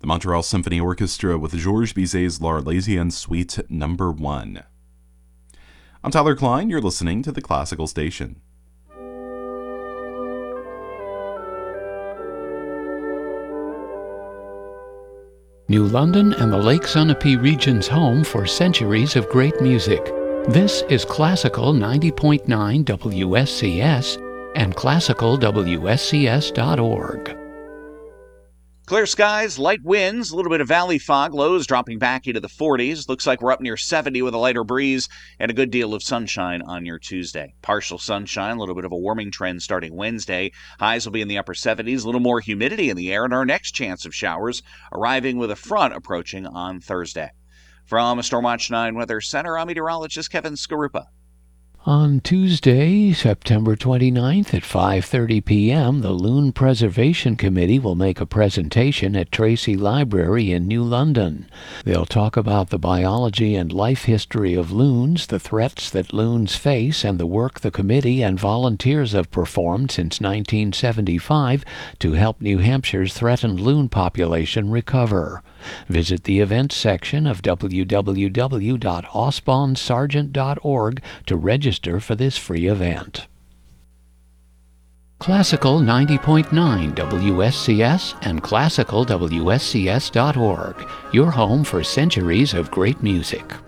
the Montreal Symphony Orchestra with Georges Bizet's L'Arlésienne Suite No. 1. I'm Tyler Klein. You're listening to the Classical Station. New London and the Lake Sunapee region's home for centuries of great music. This is Classical 90.9 WSCS and classicalwscs.org. Clear skies, light winds, a little bit of valley fog, lows dropping back into the 40s. Looks like we're up near 70 with a lighter breeze and a good deal of sunshine on your Tuesday. Partial sunshine, a little bit of a warming trend starting Wednesday. Highs will be in the upper 70s, a little more humidity in the air, and our next chance of showers arriving with a front approaching on Thursday. From Stormwatch 9 Weather Center, I'm meteorologist Kevin Skarupa. On Tuesday, September 29th at 5:30 p.m., the Loon Preservation Committee will make a presentation at Tracy Library in New London. They'll talk about the biology and life history of loons, the threats that loons face, and the work the committee and volunteers have performed since 1975 to help New Hampshire's threatened loon population recover. Visit the events section of www.osbonsargent.org to register for this free event. Classical 90.9 WSCS and classicalwscs.org, your home for centuries of great music.